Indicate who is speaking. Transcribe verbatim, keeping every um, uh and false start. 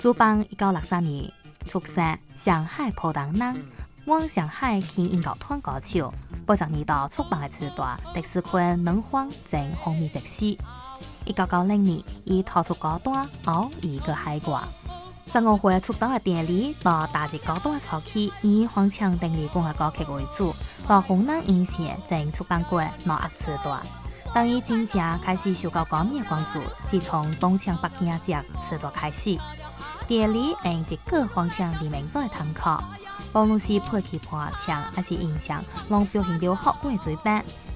Speaker 1: 主办一九六三年出生上海浦东人，往上海听音乐团歌手。八十年代出版的词段，迪斯昆能方正风靡一时。一九九零年，伊推出歌单《后一个海外》。十五岁出道的电力，到大日高端初期，以黄腔定义讲的歌曲为主，到湖南音线正出版过两盒词段。当伊真正开始受到歌迷的关注，自从《东墙北京》这词段开始。电力用一个黄腔里面做的堂口，无论是配器伴唱还是音响，拢表现得好过嘴版。